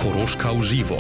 Koroschkau Żywo.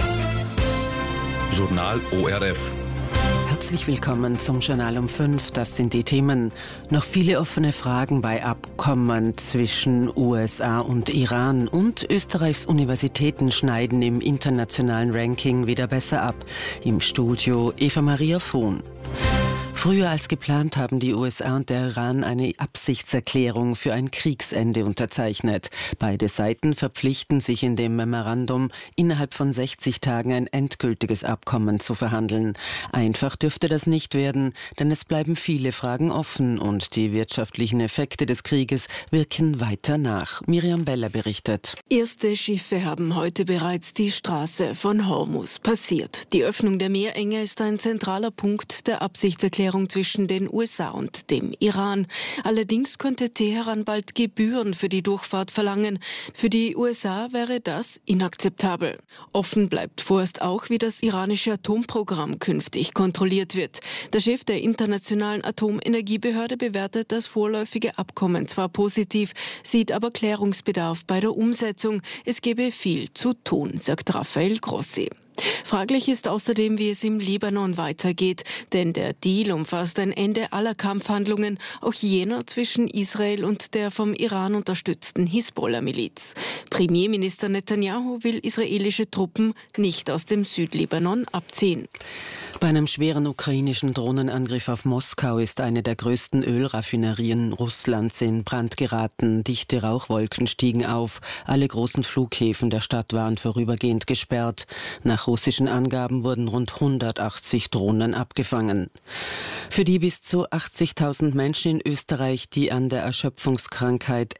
Journal ORF. Herzlich willkommen zum Journal um 5. Das sind die Themen. Noch viele offene Fragen bei Abkommen zwischen USA und Iran. Und Österreichs Universitäten schneiden im internationalen Ranking wieder besser ab. Im Studio Eva-Maria Vohn. Früher als geplant haben die USA und der Iran eine Absichtserklärung für ein Kriegsende unterzeichnet. Beide Seiten verpflichten sich in dem Memorandum, innerhalb von 60 Tagen ein endgültiges Abkommen zu verhandeln. Einfach dürfte das nicht werden, denn es bleiben viele Fragen offen und die wirtschaftlichen Effekte des Krieges wirken weiter nach. Miriam Beller berichtet. Erste Schiffe haben heute bereits die Straße von Hormuz passiert. Die Öffnung der Meerenge ist ein zentraler Punkt der Absichtserklärung zwischen den USA und dem Iran. Allerdings könnte Teheran bald Gebühren für die Durchfahrt verlangen. Für die USA wäre das inakzeptabel. Offen bleibt vorerst auch, wie das iranische Atomprogramm künftig kontrolliert wird. Der Chef der Internationalen Atomenergiebehörde bewertet das vorläufige Abkommen zwar positiv, sieht aber Klärungsbedarf bei der Umsetzung. Es gebe viel zu tun, sagt Rafael Grossi. Fraglich ist außerdem, wie es im Libanon weitergeht, denn der Deal umfasst ein Ende aller Kampfhandlungen, auch jener zwischen Israel und der vom Iran unterstützten Hisbollah-Miliz. Premierminister Netanyahu will israelische Truppen nicht aus dem Südlibanon abziehen. Bei einem schweren ukrainischen Drohnenangriff auf Moskau ist eine der größten Ölraffinerien Russlands in Brand geraten. Dichte Rauchwolken stiegen auf. Alle großen Flughäfen der Stadt waren vorübergehend gesperrt. Nach russischen Angaben wurden rund 180 Drohnen abgefangen. Für die bis zu 80.000 Menschen in Österreich, die an der Erschöpfungskrankheit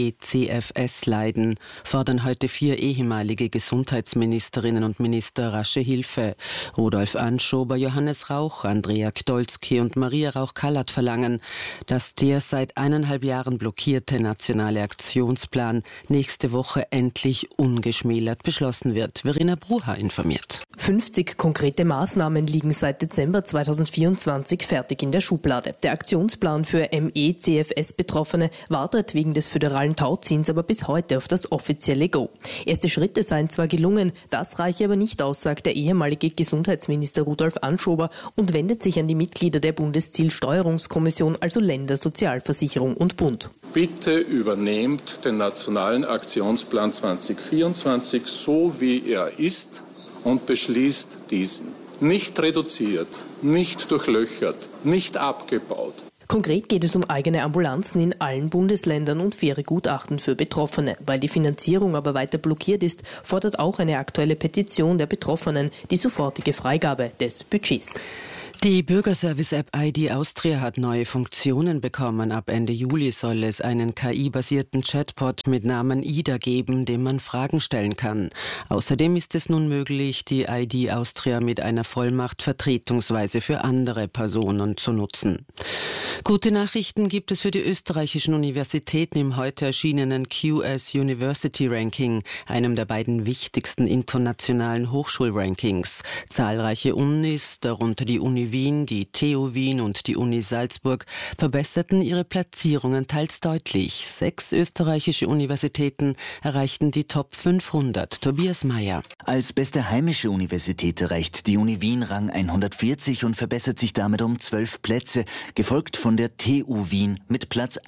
ME/CFS leiden, fordern heute 4 ehemalige Gesundheitsministerinnen und Minister rasche Hilfe. Rudolf Anschober, Johannes Rauch, Andrea Gdolski und Maria Rauch-Kallert verlangen, dass der seit 1,5 Jahren blockierte nationale Aktionsplan nächste Woche endlich ungeschmälert beschlossen wird. Verena Bruha informiert. 50 konkrete Maßnahmen liegen seit Dezember 2024 fertig in der Schublade. Der Aktionsplan für ME/CFS-Betroffene wartet wegen des föderalen Tauziehens aber bis heute auf das offizielle Go. Erste Schritte seien zwar gelungen, das reiche aber nicht aus, sagt der ehemalige Gesundheitsminister Rudolf Anschober und wendet sich an die Mitglieder der Bundeszielsteuerungskommission, also Länder, Sozialversicherung und Bund. Bitte übernehmt den Nationalen Aktionsplan 2024 so, wie er ist und beschließt diesen. Nicht reduziert, nicht durchlöchert, nicht abgebaut. Konkret geht es um eigene Ambulanzen in allen Bundesländern und faire Gutachten für Betroffene. Weil die Finanzierung aber weiter blockiert ist, fordert auch eine aktuelle Petition der Betroffenen die sofortige Freigabe des Budgets. Die Bürgerservice-App ID Austria hat neue Funktionen bekommen. Ab Ende Juli soll es einen KI-basierten Chatbot mit Namen Ida geben, dem man Fragen stellen kann. Außerdem ist es nun möglich, die ID Austria mit einer Vollmacht vertretungsweise für andere Personen zu nutzen. Gute Nachrichten gibt es für die österreichischen Universitäten im heute erschienenen QS University Ranking, einem der beiden wichtigsten internationalen Hochschulrankings. Zahlreiche Unis, darunter die Uni Wien, die TU Wien und die Uni Salzburg, verbesserten ihre Platzierungen teils deutlich. 6 österreichische Universitäten erreichten die Top 500. Tobias Mayer. Als beste heimische Universität erreicht die Uni Wien Rang 140 und verbessert sich damit um 12 Plätze, gefolgt von der TU Wien mit Platz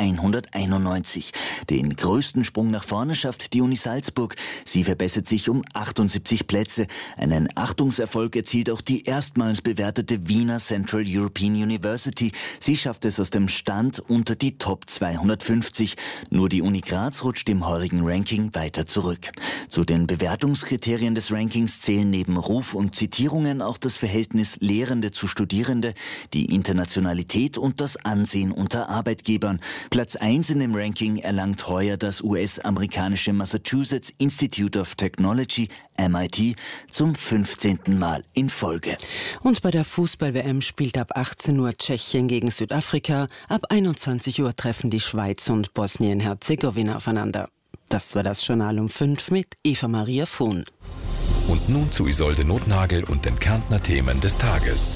191. Den größten Sprung nach vorne schafft die Uni Salzburg. Sie verbessert sich um 78 Plätze. Einen Achtungserfolg erzielt auch die erstmals bewertete Wiener Central European University. Sie schafft es aus dem Stand unter die Top 250. Nur die Uni Graz rutscht im heurigen Ranking weiter zurück. Zu den Bewertungskriterien des Rankings zählen neben Ruf und Zitierungen auch das Verhältnis Lehrende zu Studierende, die Internationalität und das Ansehen unter Arbeitgebern. Platz 1 in dem Ranking erlangt heuer das US-amerikanische Massachusetts Institute of Technology, MIT, zum 15. Mal in Folge. Und bei der Fußball-WM spielt ab 18 Uhr Tschechien gegen Südafrika. Ab 21 Uhr treffen die Schweiz und Bosnien-Herzegowina aufeinander. Das war das Journal um 5 mit Eva-Maria Vohn. Und nun zu Isolde Nothnagel und den Kärntner Themen des Tages.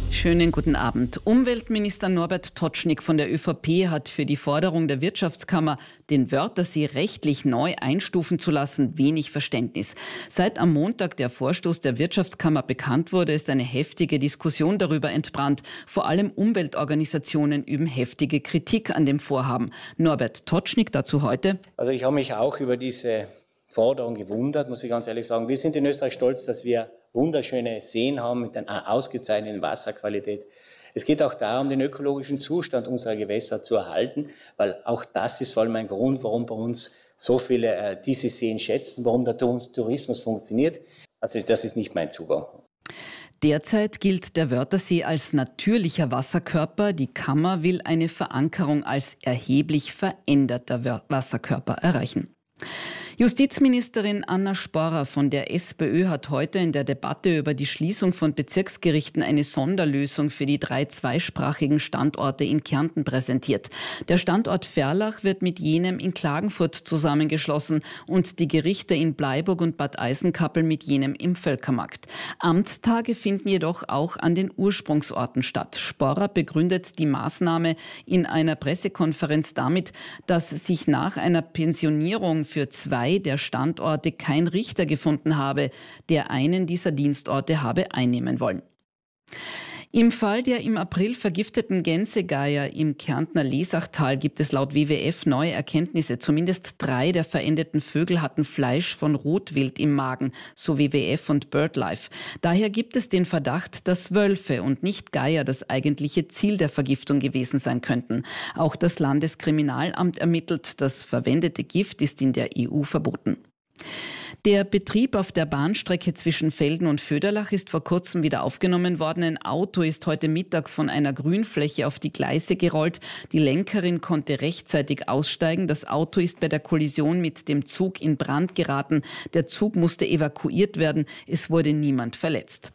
Schönen guten Abend. Umweltminister Norbert Totschnig von der ÖVP hat für die Forderung der Wirtschaftskammer, den Wörthersee rechtlich neu einstufen zu lassen, wenig Verständnis. Seit am Montag der Vorstoß der Wirtschaftskammer bekannt wurde, ist eine heftige Diskussion darüber entbrannt. Vor allem Umweltorganisationen üben heftige Kritik an dem Vorhaben. Norbert Totschnig dazu heute. Also ich habe mich auch über diese Forderung gewundert, muss ich ganz ehrlich sagen. Wir sind in Österreich stolz, dass wir wunderschöne Seen haben mit einer ausgezeichneten Wasserqualität. Es geht auch darum, den ökologischen Zustand unserer Gewässer zu erhalten, weil auch das ist vor allem ein Grund, warum bei uns so viele diese Seen schätzen, warum der Tourismus funktioniert. Also das ist nicht mein Zugang. Derzeit gilt der Wörthersee als natürlicher Wasserkörper. Die Kammer will eine Verankerung als erheblich veränderter Wasserkörper erreichen. Justizministerin Anna Sporrer von der SPÖ hat heute in der Debatte über die Schließung von Bezirksgerichten eine Sonderlösung für die 3 zweisprachigen Standorte in Kärnten präsentiert. Der Standort Verlach wird mit jenem in Klagenfurt zusammengeschlossen und die Gerichte in Bleiburg und Bad Eisenkappel mit jenem im Völkermarkt. Amtstage finden jedoch auch an den Ursprungsorten statt. Sporrer begründet die Maßnahme in einer Pressekonferenz damit, dass sich nach einer Pensionierung für 2 der Standorte kein Richter gefunden habe, der einen dieser Dienstorte habe einnehmen wollen. Im Fall der im April vergifteten Gänsegeier im Kärntner Lesachtal gibt es laut WWF neue Erkenntnisse. Zumindest 3 der verendeten Vögel hatten Fleisch von Rotwild im Magen, so WWF und BirdLife. Daher gibt es den Verdacht, dass Wölfe und nicht Geier das eigentliche Ziel der Vergiftung gewesen sein könnten. Auch das Landeskriminalamt ermittelt, das verwendete Gift ist in der EU verboten. Der Betrieb auf der Bahnstrecke zwischen Velden und Föderlach ist vor kurzem wieder aufgenommen worden. Ein Auto ist heute Mittag von einer Grünfläche auf die Gleise gerollt. Die Lenkerin konnte rechtzeitig aussteigen. Das Auto ist bei der Kollision mit dem Zug in Brand geraten. Der Zug musste evakuiert werden. Es wurde niemand verletzt.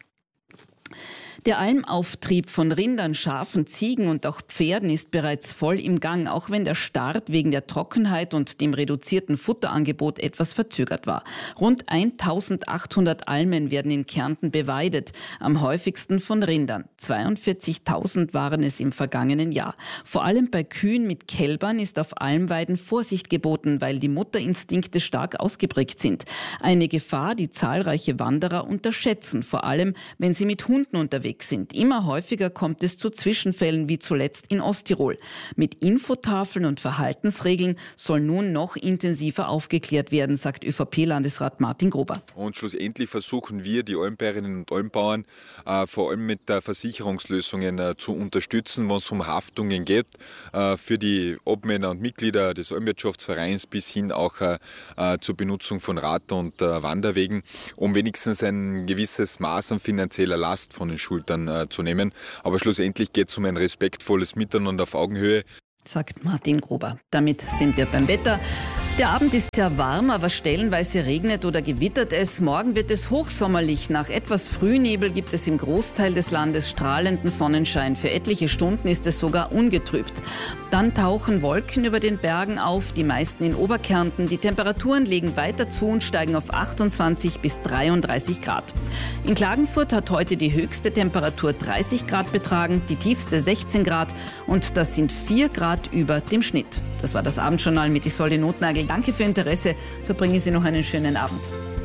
Der Almauftrieb von Rindern, Schafen, Ziegen und auch Pferden ist bereits voll im Gang, auch wenn der Start wegen der Trockenheit und dem reduzierten Futterangebot etwas verzögert war. Rund 1800 Almen werden in Kärnten beweidet, am häufigsten von Rindern. 42.000 waren es im vergangenen Jahr. Vor allem bei Kühen mit Kälbern ist auf Almweiden Vorsicht geboten, weil die Mutterinstinkte stark ausgeprägt sind. Eine Gefahr, die zahlreiche Wanderer unterschätzen, vor allem wenn sie mit Hunden unterwegs sind. Immer häufiger kommt es zu Zwischenfällen wie zuletzt in Osttirol. Mit Infotafeln und Verhaltensregeln soll nun noch intensiver aufgeklärt werden, sagt ÖVP-Landesrat Martin Gruber. Und schlussendlich versuchen wir, die Almbäuerinnen und Almbauern vor allem mit Versicherungslösungen zu unterstützen, wenn es um Haftungen geht, für die Obmänner und Mitglieder des Almwirtschaftsvereins bis hin auch zur Benutzung von Rad- und Wanderwegen, um wenigstens ein gewisses Maß an finanzieller Last von den Schultern zu nehmen. Aber schlussendlich geht es um ein respektvolles Miteinander auf Augenhöhe, sagt Martin Gruber. Damit sind wir beim Wetter. Der Abend ist sehr warm, aber stellenweise regnet oder gewittert es. Morgen wird es hochsommerlich. Nach etwas Frühnebel gibt es im Großteil des Landes strahlenden Sonnenschein. Für etliche Stunden ist es sogar ungetrübt. Dann tauchen Wolken über den Bergen auf, die meisten in Oberkärnten. Die Temperaturen legen weiter zu und steigen auf 28 bis 33 Grad. In Klagenfurt hat heute die höchste Temperatur 30 Grad betragen, die tiefste 16 Grad und das sind 4 Grad über dem Schnitt. Das war das Abendjournal mit Isolde Notnagel. Danke für Ihr Interesse. Verbringen Sie noch einen schönen Abend.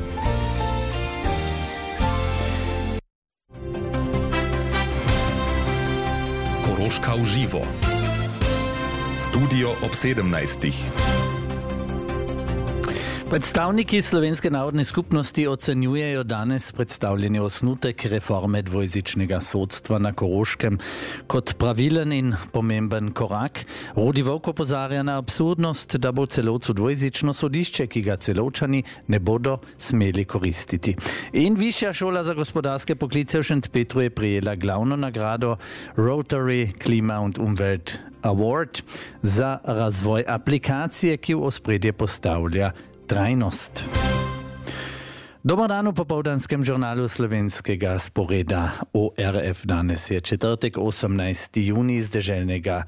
Koroška uživo. Studio ob 17. Predstavniki slovenske narodne skupnosti ocenjujejo danes predstavljeni osnutek reforme dvojezičnega sodstva na Koroškem kot pravilen in pomemben korak. Rudi Volk opozarja na absurdnost, da bo celovcu dvojezično sodišče, ki ga celovčani ne bodo smeli koristiti. In Višja šola za gospodarske poklice v Šentpetru je prijela glavno nagrado Rotary Klima und Umwelt Award za razvoj aplikacije, ki v ospredje postavlja trajnost. Dobar dan v popoldanskem žurnalu slovenskega sporeda ORF. Danes je četrtek, 18. juni, z deželnega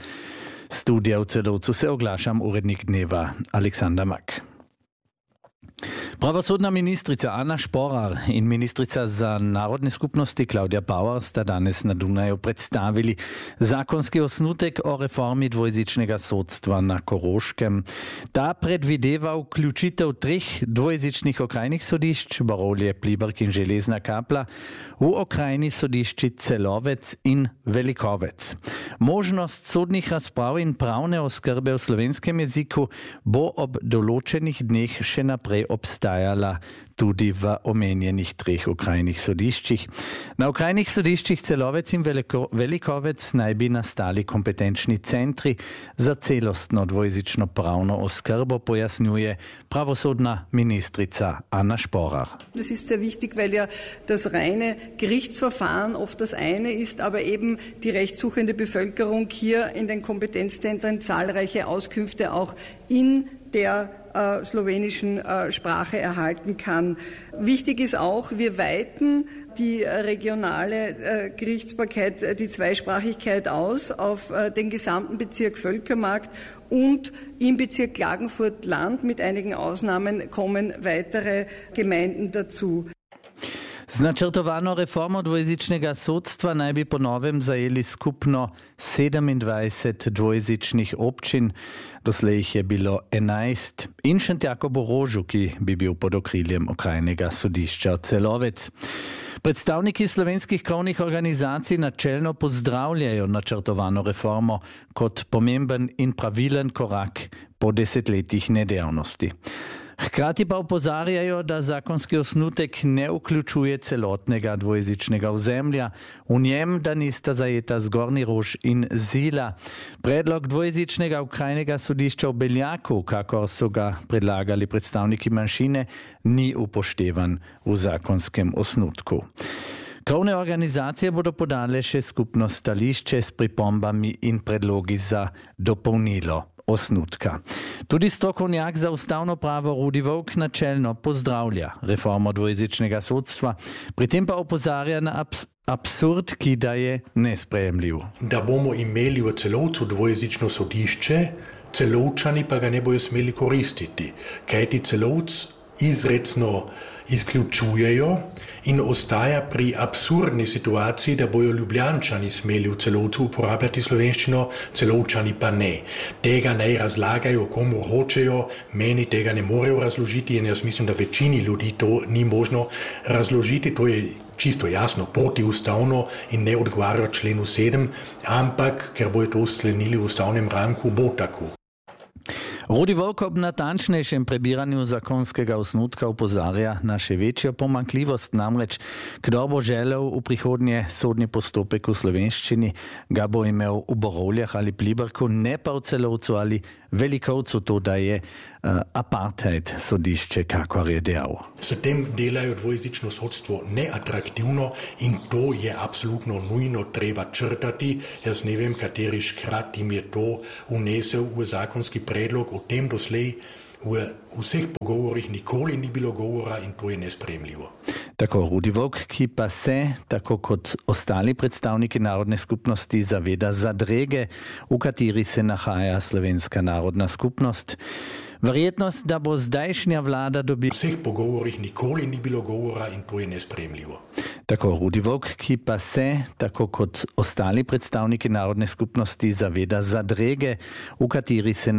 studia v Celovcu se oglašam urednik dneva Aleksandar Mak. Pravosodna ministrica Ana Šporar in ministrica za narodne skupnosti Klaudija Bauer sta danes na Dunaju predstavili zakonski osnutek o reformi dvojezičnega sodstva na Koroškem. Ta predvideva vključitev 3 dvojezičnih okrajnih sodišč, Borovlje, Pliberk in Železna Kapla, v okrajni sodišči Celovec in Velikovec. Možnost sodnih razprav in pravne oskrbe v slovenskem jeziku bo ob določenih dneh še naprej obstajala tudi v omenjenih 3 okrajnih sodiščih. Na okrajnih sodiščih Celovec in Velikovec naj bi nastali kompetenčni centri za celostno dvojezično pravno oskrbo, pojasnjuje pravosodna ministrica Ana Šporar. Das ist sehr wichtig, weil ja das reine Gerichtsverfahren oft das eine ist, aber eben die rechtssuchende Bevölkerung hier in den Kompetenzzentren zahlreiche Auskünfte auch in der slowenischen Sprache erhalten kann. Wichtig ist auch, wir weiten die regionale Gerichtsbarkeit, die Zweisprachigkeit aus auf den gesamten Bezirk Völkermarkt und im Bezirk Klagenfurt-Land mit einigen Ausnahmen kommen weitere Gemeinden dazu. Z načrtovano reformo dvojezičnega sodstva naj bi po novem zajeli skupno 27 dvojezičnih občin, doslej jih je bilo 11, in Šentjakob-Rožu, ki bi bil pod okriljem okrajnega sodišča Celovec. Predstavniki slovenskih krovnih organizacij načelno pozdravljajo načrtovano reformo kot pomemben in pravilen korak po desetletjih nedejavnosti. Hkrati pa opozarjajo, da zakonski osnutek ne vključuje celotnega dvojezičnega ozemlja, v njem da nista zajeta Zgornji Rož in Zila. Predlog dvojezičnega okrajnega sodišča v Beljaku, kakor so ga predlagali predstavniki manjšine, ni upoštevan v zakonskem osnutku. Krovne organizacije bodo podale še skupno stališče s pripombami in predlogi za dopolnilo osnutka. Tudi strokovnjak za ustavno pravo Rudi Volk načelno pozdravlja reformo dvojezičnega sodstva, pri tem pa opozarja na absurd, ki da je nesprejemljiv. Da bomo imeli v Celovcu dvojezično sodišče, Celovčani pa ga ne bojo smeli koristiti, kajti Celovc izrecno izključujejo in ostaja pri absurdni situaciji, da bojo Ljubljančani smeli v Celovcu uporabljati slovenščino, Celovčani pa ne. Tega naj razlagajo, komu hočejo, meni tega ne morejo razložiti in jaz mislim, da večini ljudi to ni možno razložiti. To je čisto jasno protiustavno in ne odgovarja členu 7, ampak ker bojo to sklenili v ustavnem ranku, bo tako. Rudi Volk ob natančnejšem prebiranju zakonskega osnutka opozarja na še večjo pomanjkljivost, namreč kdor bo želel v prihodnje sodni postopek v slovenščini, ga bo imel v Borovljah ali Pliberku, ne pa v Celovcu ali Velikovcu, to da je apartheid sodišče, kakor je dejal. S tem delajo dvojezično sodstvo neatraktivno in to je absolutno nujno treba črtati. Jaz ne vem, kateri škrat jim je to vnesel v zakonski predlog, o tem doslej v vseh pogovorih nikoli ni bilo govora in to je nesprejemljivo. Tako Rudi Volk, ki pa se, tako kot ostali predstavniki narodne skupnosti, zaveda zadrege, v kateri se nahaja slovenska narodna skupnost. Verjetnost, da bo zdajšnja vlada dobila... V vseh pogovorih nikoli ni bilo govora in to je nesprejemljivo. Tako Rudi Volk, ki pa se, tako kot ostali predstavniki narodne skupnosti, zaveda zadrege, v kateri se